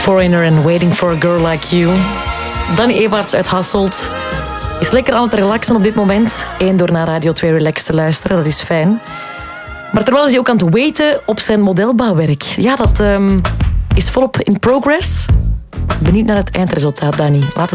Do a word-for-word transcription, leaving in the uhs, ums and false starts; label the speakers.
Speaker 1: Foreigner en Waiting for a Girl Like You. Danny Evarts uit Hasselt is lekker aan het relaxen op dit moment. Eén, door naar Radio twee Relax te luisteren, dat is fijn. Maar terwijl is hij ook aan het waiten op zijn modelbouwwerk. Ja, dat um, is volop in progress. Benieuwd naar het eindresultaat, Danny. Laat het